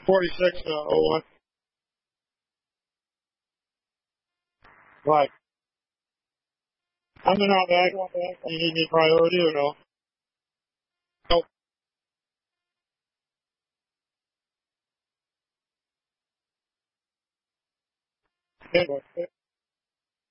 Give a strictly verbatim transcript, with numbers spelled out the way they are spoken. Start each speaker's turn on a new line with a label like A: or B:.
A: forty-six uh, oh one. Right. I'm not back. You need me priority or no? Nope. Okay.